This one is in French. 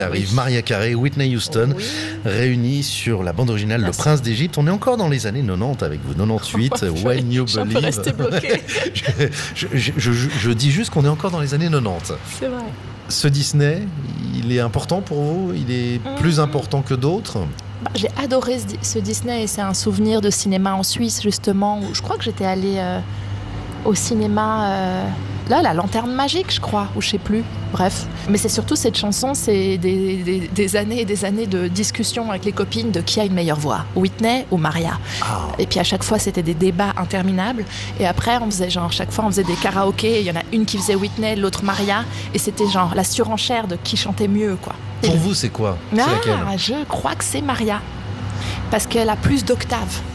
Arrive Mariah Carey, Whitney Houston, réunis sur la bande originale Le Prince d'Égypte. On est encore dans les années 90 avec vous, 98, When You Je suis un peu Believe. restée bloquée. je dis juste qu'on est encore dans les années 90. C'est vrai. Ce Disney, il est important pour vous? Il est plus important que d'autres? J'ai adoré ce Disney et c'est un souvenir de cinéma en Suisse justement où je crois que j'étais allée au cinéma là, la Lanterne Magique je crois, ou je sais plus, bref. Mais c'est surtout cette chanson, c'est des années et des années de discussions avec les copines de qui a une meilleure voix, Whitney ou Maria. Et puis à chaque fois c'était des débats interminables et après on faisait chaque fois on faisait des karaokés, il y en a une qui faisait Whitney, l'autre Maria et c'était genre la surenchère de qui chantait mieux quoi. Pour vous c'est quoi? C'est laquelle? Je crois que c'est Maria parce qu'elle a plus d'octaves.